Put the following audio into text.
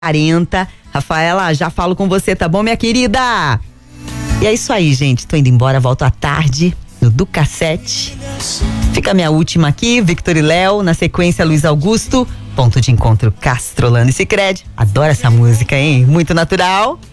40. Rafaela, já falo com você, tá bom, minha querida? E é isso aí, gente. Tô indo embora, volto à tarde no Do Cassete. Fica a minha última aqui, Victor e Léo. Na sequência, Luiz Augusto. Ponto de encontro, Castrolano e Sicredi. Adoro essa música, hein? Muito natural.